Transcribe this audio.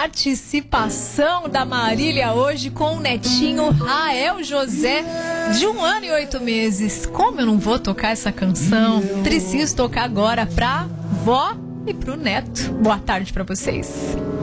participação da Marília hoje com o netinho Rael José, de 1 ano e 8 meses. Como eu não vou tocar essa canção? Preciso tocar agora pra vó e pro neto. Boa tarde pra vocês.